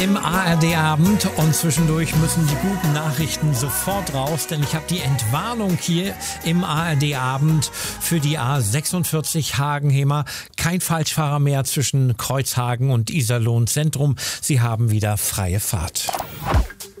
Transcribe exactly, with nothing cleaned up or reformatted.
Im A R D-Abend und zwischendurch müssen die guten Nachrichten sofort raus, denn ich habe die Entwarnung hier im A R D-Abend für die A sechsundvierzig Hagen-Hemer. Kein Falschfahrer mehr zwischen Kreuzhagen und Iserlohn Zentrum. Sie haben wieder freie Fahrt.